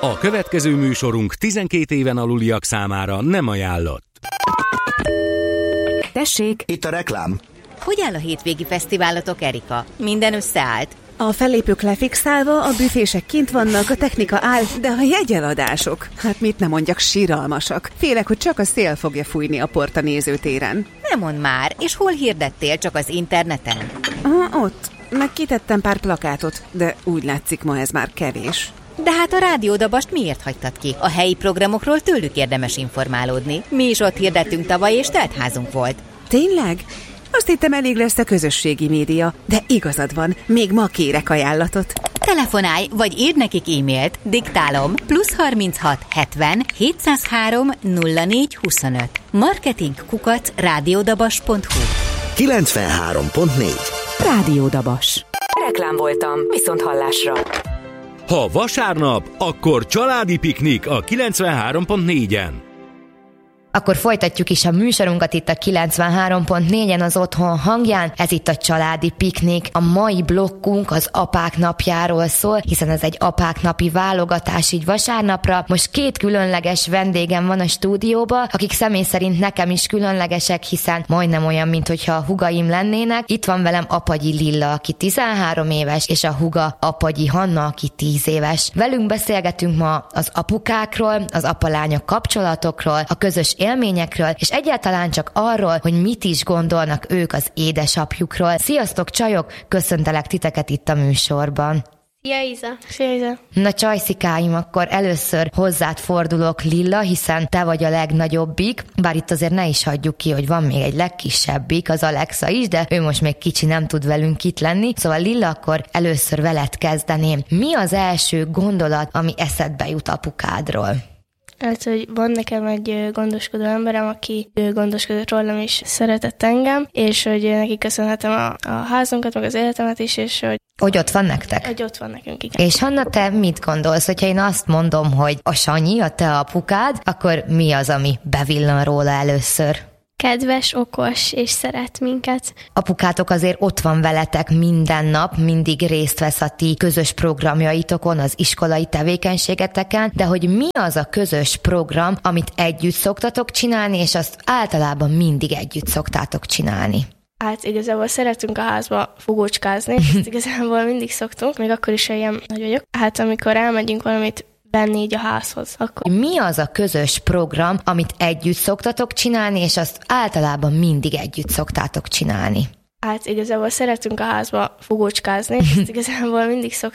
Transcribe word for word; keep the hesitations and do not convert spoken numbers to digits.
A következő műsorunk tizenkét éven aluliak számára nem ajánlott. Tessék! Itt a reklám. Hogy áll a hétvégi fesztiválatok, Erika? Minden összeállt? A fellépők lefixálva, a büfések kint vannak, a technika áll, de a jegyeladások, hát mit nem mondjak, siralmasak. Félek, hogy csak a szél fogja fújni a port a nézőtéren. Nem mondd már, és hol hirdettél, csak az interneten? Aha, ott. Meg kitettem pár plakátot, de úgy látszik, ma ez már kevés. De hát a rádiódabast miért hagytad ki? A helyi programokról tőlük érdemes informálódni. Mi is ott hirdettünk tavaly, és teltházunk volt. Tényleg? Azt hittem, elég lesz a közösségi média, de igazad van, még ma kérek ajánlatot. Telefonálj, vagy írd nekik e-mailt, diktálom, plusz harminchat hetven hétszázhárom nulla négy huszonöt. Marketing kukac rádiódabas pont hu. kilencvenhárom pont négy. Rádiódabas. Reklám voltam, viszont hallásra. Ha vasárnap, akkor családi piknik a kilencvenhárom pont négyen. Akkor folytatjuk is a műsorunkat itt a kilencvenhárom pont négyen az Otthon hangján. Ez itt a családi piknik. A mai blokkunk az apák napjáról szól, hiszen ez egy apák napi válogatás így vasárnapra. Most két különleges vendégem van a stúdióban, akik személy szerint nekem is különlegesek, hiszen majdnem olyan, mint hogyha a hugaim lennének. Itt van velem Apagyi Lilla, aki tizenhárom éves, és a huga Apagyi Hanna, aki tíz éves. Velünk beszélgetünk ma az apukákról, az apa-lánya kapcsolatokról, a közös élményekről, és egyáltalán csak arról, hogy mit is gondolnak ők az édesapjukról. Sziasztok, csajok! Köszöntelek titeket itt a műsorban. Szia, Iza! Szia, Iza! Na, csajszikáim, akkor először hozzád fordulok, Lilla, hiszen te vagy a legnagyobbik, bár itt azért ne is hagyjuk ki, hogy van még egy legkisebbik, az Alexa is, de ő most még kicsi, nem tud velünk itt lenni. Szóval Lilla, akkor először veled kezdeném. Mi az első gondolat, ami eszedbe jut apukádról? Hát, hogy van nekem egy gondoskodó emberem, aki gondoskodott rólam és szeretett engem, és hogy neki köszönhetem a, a házunkat, meg az életemet is, és hogy... Hogy ott van nektek? Hogy ott van nekünk, igen. És Hanna, te mit gondolsz, hogyha én azt mondom, hogy a Sanyi, a te apukád, akkor mi az, ami bevillan róla először? Kedves, okos, és szeret minket. Apukátok azért ott van veletek minden nap, mindig részt vesz a ti közös programjaitokon, az iskolai tevékenységeteken, de hogy mi az a közös program, amit együtt szoktatok csinálni, és azt általában mindig együtt szoktátok csinálni? Hát igazából szeretünk a házba fogócskázni, ezt igazából mindig szoktunk, még akkor is, hogy ilyen nagy vagyok. Hát amikor elmegyünk valamit venni így a házhoz. Akkor... Mi az a közös program, amit együtt szoktatok csinálni, és azt általában mindig együtt szoktátok csinálni? Hát igazából szeretünk a házba fogócskázni, ezt igazából mindig szoktunk.